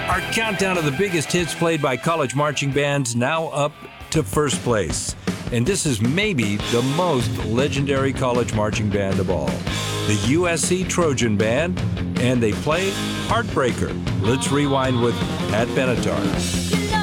Our countdown of the biggest hits played by college marching bands now up to first place. And this is maybe the most legendary college marching band of all. The USC Trojan Band, and they play Heartbreaker. Let's rewind with Pat Benatar.